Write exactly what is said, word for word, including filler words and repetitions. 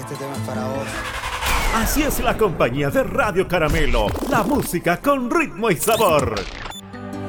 Este tema es para vos. Así es la compañía de Radio Caramelo, la música con ritmo y sabor.